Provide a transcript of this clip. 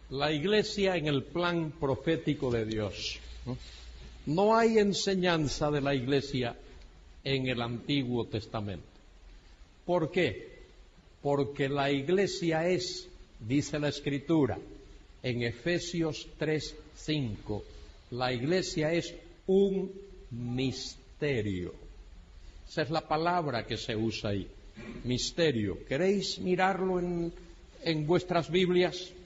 La Iglesia en el plan profético de Dios. No hay enseñanza de la Iglesia en el Antiguo Testamento. ¿Por qué? Porque la Iglesia es, dice la Escritura, en Efesios 3:5, la Iglesia es un misterio. Esa es la palabra que se usa ahí, misterio. ¿Queréis mirarlo en vuestras Biblias?